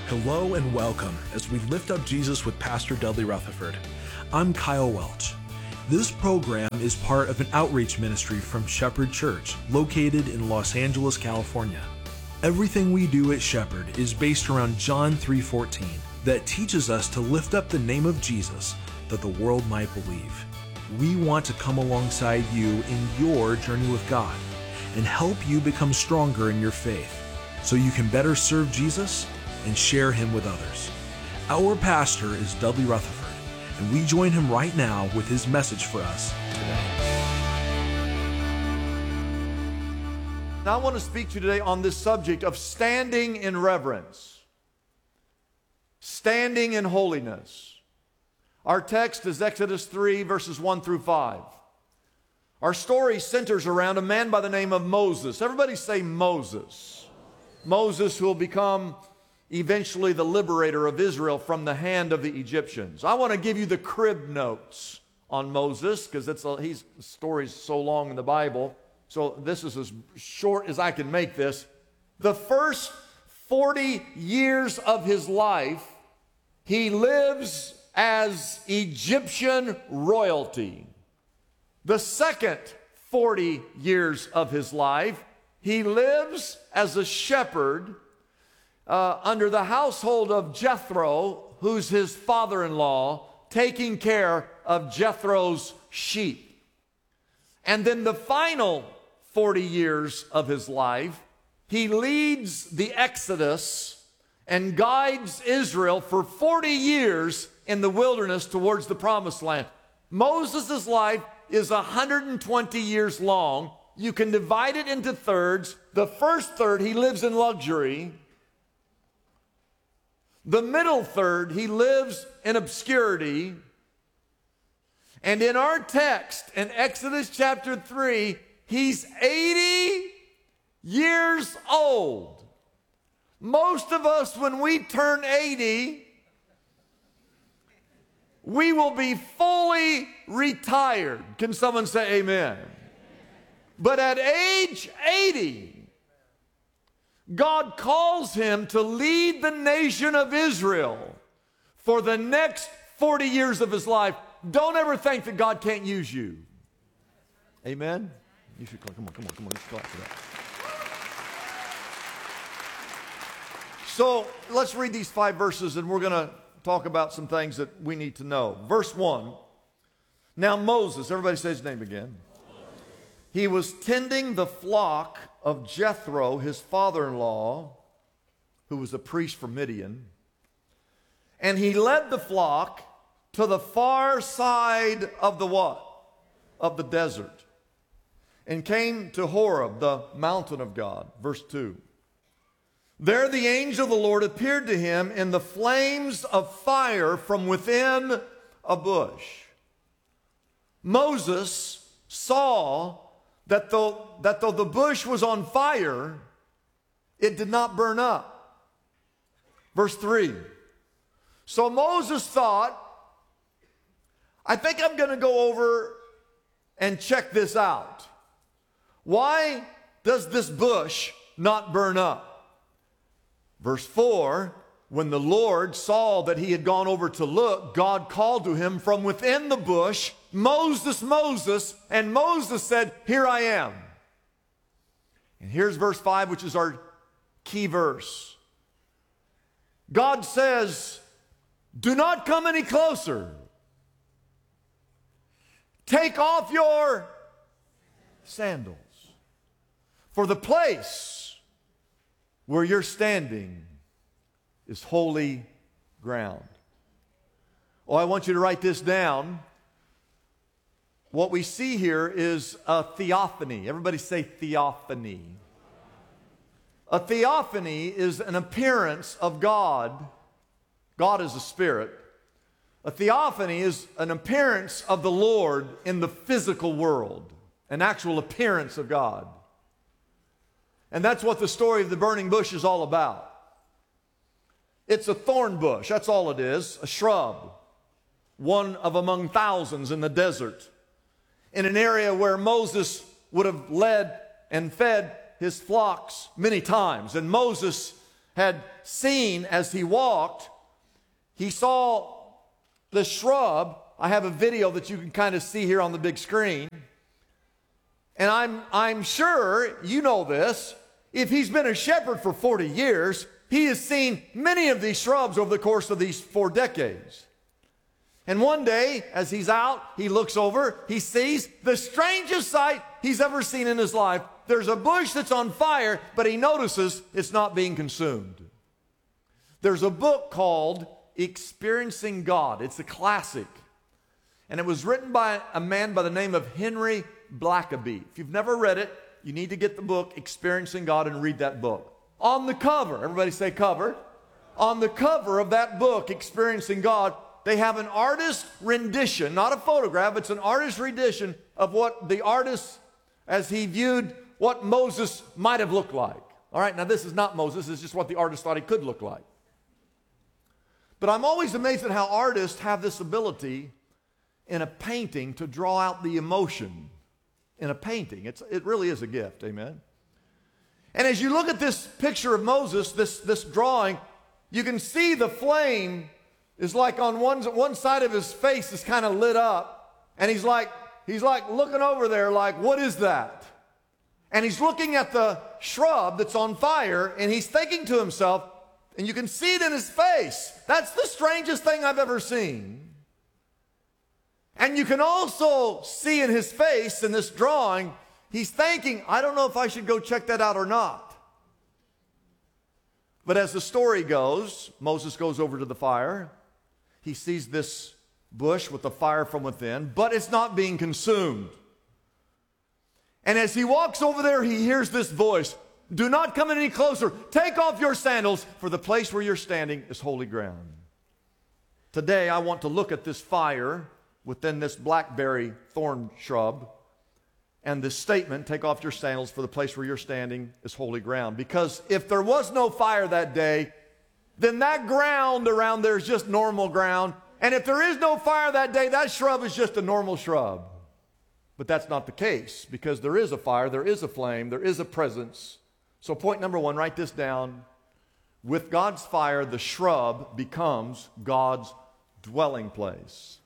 Hello and welcome as we lift up Jesus with Pastor Dudley Rutherford. I'm Kyle Welch. This program is part of an outreach ministry from Shepherd Church, located in Los Angeles, California. Everything we do at Shepherd is based around John 3:14 that teaches us to lift up the name of Jesus that the world might believe. We want to come alongside you in your journey with God and help you become stronger in your faith so you can better serve Jesus and share him with others. Our pastor is Dudley Rutherford, and we join him right now with his message for us today. Now I want to speak to you today on this subject of standing in reverence, standing in holiness. Our text is Exodus 3, verses 1 through 5. Our story centers around a man by the name of Moses. Everybody say Moses. Moses, who will become eventually the liberator of Israel from the hand of the Egyptians. I want to give you the crib notes on Moses because his story is so long in the Bible. So this is as short as I can make this. The first 40 years of his life, he lives as Egyptian royalty. The second 40 years of his life, he lives as a shepherd under the household of Jethro, who's his father-in-law, taking care of Jethro's sheep. And then the final 40 years of his life, he leads the Exodus and guides Israel for 40 years in the wilderness towards the promised land. Moses' life is 120 years long. You can divide it into thirds. The first third, he lives in luxury. The middle third, he lives in obscurity. And in our text, in Exodus chapter 3, he's 80 years old. Most of us, when we turn 80, we will be fully retired. Can someone say amen? But at age 80, God calls him to lead the nation of Israel for the next 40 years of his life. Don't ever think that God can't use you. Amen? You should come on. You should clap for that. So let's read these 5 verses and we're going to talk about some things that we need to know. Verse 1. Now Moses, everybody say his name again. He was tending the flock of Jethro, his father-in-law, who was a priest from Midian. And he led the flock to the far side of the what? Of the desert. And came to Horeb, the mountain of God. Verse 2. There the angel of the Lord appeared to him in the flames of fire from within a bush. Moses saw that though the bush was on fire, it did not burn up. Verse 3. So Moses thought, I think I'm going to go over and check this out. Why does this bush not burn up? Verse 4, when the Lord saw that he had gone over to look, God called to him from within the bush, Moses, Moses, and Moses said, here I am. And here's verse 5, which is our key verse. God says, do not come any closer. Take off your sandals. For the place where you're standing is holy ground. Oh, I want you to write this down. What we see here is a theophany. Everybody say theophany. A theophany is an appearance of God. God is a spirit. A theophany is an appearance of the Lord in the physical world, an actual appearance of God. And that's what the story of the burning bush is all about. It's a thorn bush, that's all it is, a shrub, one of among thousands in the desert, in an area where Moses would have led and fed his flocks many times. And Moses had seen as he walked, he saw the shrub. I have a video that you can kind of see here on the big screen. And I'm sure you know this. If he's been a shepherd for 40 years, he has seen many of these shrubs over the course of these 4 decades. And one day, as he's out, he looks over, he sees the strangest sight he's ever seen in his life. There's a bush that's on fire, but he notices it's not being consumed. There's a book called Experiencing God. It's a classic. And it was written by a man by the name of Henry Blackaby. If you've never read it, you need to get the book Experiencing God and read that book. On the cover, everybody say cover. On the cover of that book, Experiencing God, they have an artist rendition, not a photograph, it's an artist rendition of what the artist, as he viewed what Moses might have looked like. All right, now this is not Moses, it's just what the artist thought he could look like. But I'm always amazed at how artists have this ability in a painting to draw out the emotion in a painting. It really is a gift, amen? And as you look at this picture of Moses, this drawing, you can see the flame is like on one side of his face is kind of lit up, and he's like looking over there like, what is that? And he's looking at the shrub that's on fire, and he's thinking to himself, and you can see it in his face, that's the strangest thing I've ever seen. And you can also see in his face in this drawing, he's thinking, I don't know if I should go check that out or not. But as the story goes, Moses goes over to the fire. He sees this bush with the fire from within, but it's not being consumed. And as he walks over there, he hears this voice, do not come any closer. Take off your sandals, for the place where you're standing is holy ground. Today, I want to look at this fire within this blackberry thorn shrub and this statement, take off your sandals, for the place where you're standing is holy ground. Because if there was no fire that day, then that ground around there is just normal ground. And if there is no fire that day, that shrub is just a normal shrub. But that's not the case, because there is a fire, there is a flame, there is a presence. So point number 1, write this down. With God's fire, the shrub becomes God's dwelling place.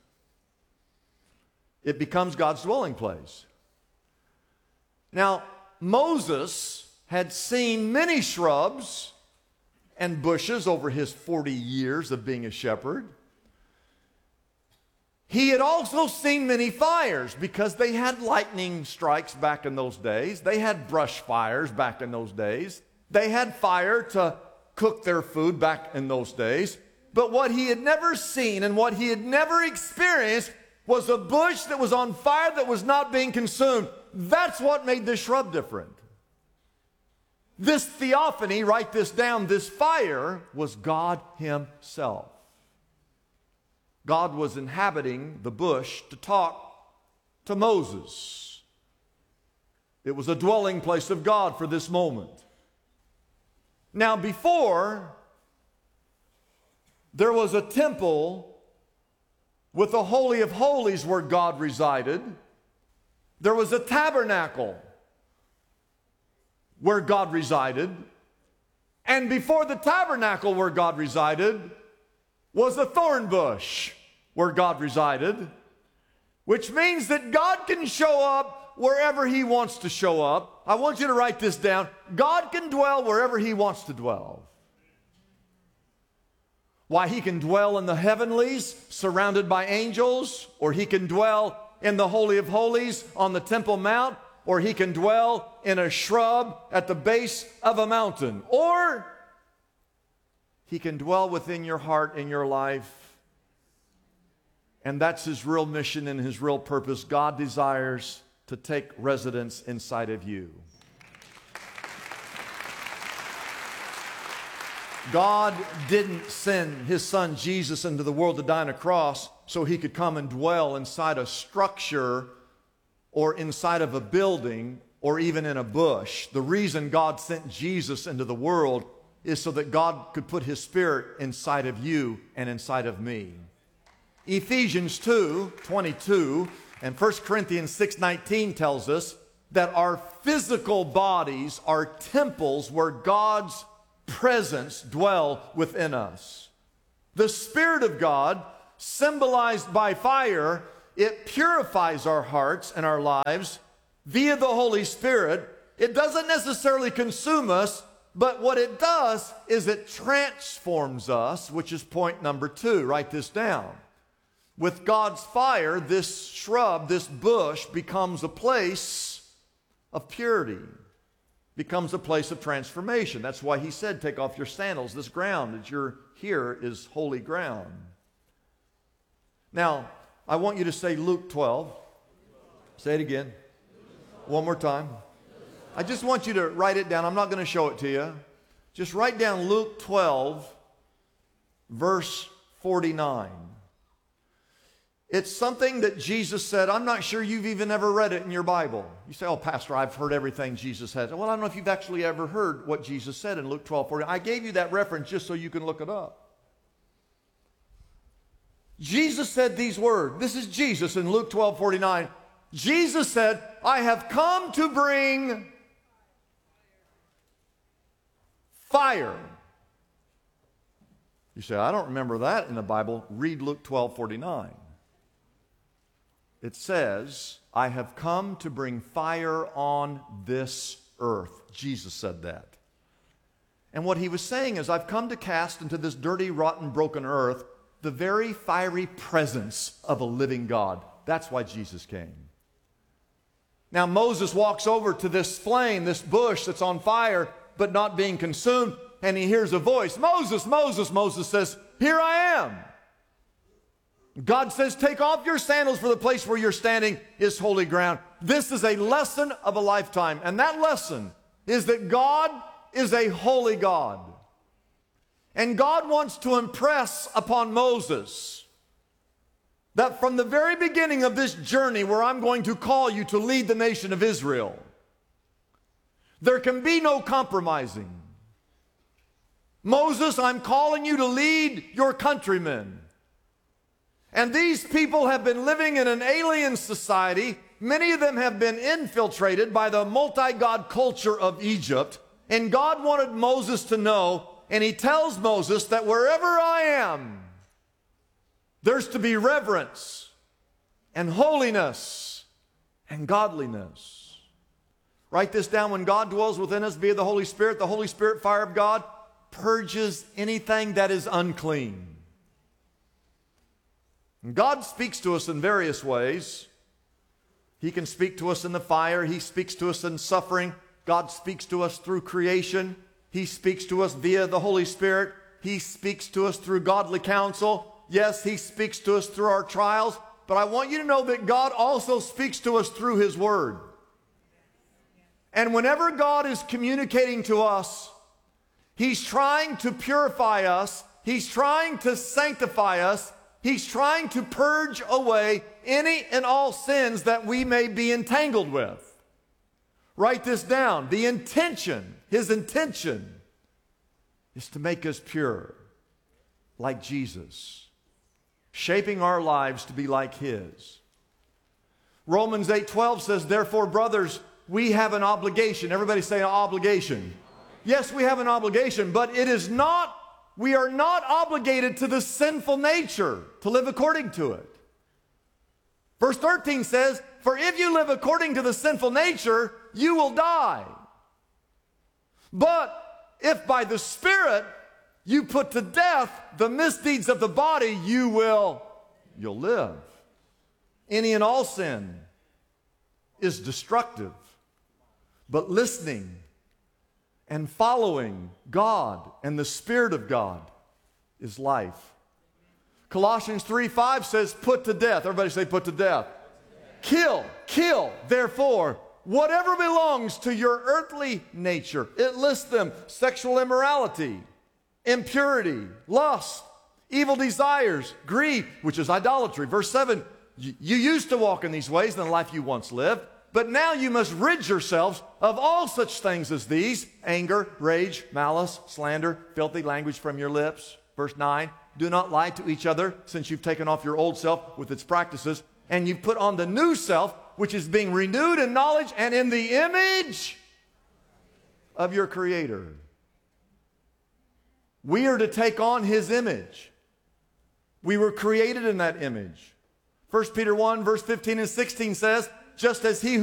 It becomes God's dwelling place. Now, Moses had seen many shrubs and bushes over his 40 years of being a shepherd. He had also seen many fires, because they had lightning strikes back in those days. They had brush fires back in those days. They had fire to cook their food back in those days. But what he had never seen and what he had never experienced was a bush that was on fire that was not being consumed. That's what made this shrub different. This theophany, write this down, this fire was God himself. God was inhabiting the bush to talk to Moses. It was a dwelling place of God for this moment. Now, before, there was a temple with the Holy of Holies where God resided. There was a tabernacle where God resided. And before the tabernacle where God resided was a thorn bush where God resided, which means that God can show up wherever he wants to show up. I want you to write this down. God can dwell wherever he wants to dwell. Why, he can dwell in the heavenlies surrounded by angels, or he can dwell in the Holy of Holies on the Temple Mount, or he can dwell in a shrub at the base of a mountain, or he can dwell within your heart and your life. And that's his real mission and his real purpose. God desires to take residence inside of you. God didn't send his son Jesus into the world to die on a cross so he could come and dwell inside a structure or inside of a building or even in a bush. The reason God sent Jesus into the world is so that God could put his Spirit inside of you and inside of me. Ephesians 2:22 and 1 Corinthians 6:19 tells us that our physical bodies are temples where God's presence dwell within us. The Spirit of God, symbolized by fire, it purifies our hearts and our lives via the Holy Spirit. It doesn't necessarily consume us, but what it does is it transforms us, which is point number 2. Write this down. With God's fire, this shrub, this bush, becomes a place of purity, becomes a place of transformation. That's why he said, take off your sandals. This ground that you're here is holy ground. Now, I want you to say Luke 12. Say it again. One more time. I just want you to write it down. I'm not going to show it to you. Just write down Luke 12, verse 49. It's something that Jesus said. I'm not sure you've even ever read it in your Bible. You say, oh, Pastor, I've heard everything Jesus said. Well, I don't know if you've actually ever heard what Jesus said in Luke 12:40. I gave you that reference just so you can look it up. Jesus said these words. This is Jesus in Luke 12:49. Jesus said, I have come to bring fire. You say, I don't remember that in the Bible. Read Luke 12:49. It says, I have come to bring fire on this earth. Jesus said that. And what he was saying is, I've come to cast into this dirty, rotten, broken earth the very fiery presence of a living God. That's why Jesus came. Now Moses walks over to this flame, this bush that's on fire, but not being consumed, and he hears a voice, Moses, Moses. Moses says, here I am. God says, take off your sandals, for the place where you're standing is holy ground. This is a lesson of a lifetime. And that lesson is that God is a holy God. And God wants to impress upon Moses that from the very beginning of this journey where I'm going to call you to lead the nation of Israel, there can be no compromising. Moses, I'm calling you to lead your countrymen. And these people have been living in an alien society. Many of them have been infiltrated by the multi-god culture of Egypt. And God wanted Moses to know, and he tells Moses that wherever I am, there's to be reverence and holiness and godliness. Write this down. When God dwells within us via the Holy Spirit fire of God purges anything that is unclean. And God speaks to us in various ways. He can speak to us in the fire. He speaks to us in suffering. God speaks to us through creation. He speaks to us via the Holy Spirit. He speaks to us through godly counsel. Yes, He speaks to us through our trials. But I want you to know that God also speaks to us through His Word. And whenever God is communicating to us, He's trying to purify us. He's trying to sanctify us. He's trying to purge away any and all sins that we may be entangled with. Write this down. The intention, His intention, is to make us pure, like Jesus, shaping our lives to be like His. Romans 8:12 says, therefore, brothers, we have an obligation. Everybody say an obligation. Yes, we have an obligation, but we are not obligated to the sinful nature to live according to it. Verse 13 says, for if you live according to the sinful nature, you will die. But if by the Spirit you put to death the misdeeds of the body, you'll live. Any and all sin is destructive, but listening and following God and the Spirit of God is life. Colossians 3:5 says, put to death. Everybody say, put to death. Kill, therefore, whatever belongs to your earthly nature. It lists them: sexual immorality, impurity, lust, evil desires, greed, which is idolatry. Verse 7, you used to walk in these ways in the life you once lived, but now you must rid yourselves of all such things as these: anger, rage, malice, slander, filthy language from your lips. Verse 9, do not lie to each other, since you've taken off your old self with its practices, and you've put on the new self, which is being renewed in knowledge and in the image of your Creator. We are to take on his image. We were created in that image. 1 Peter 1, verse 15 and 16 says, just as he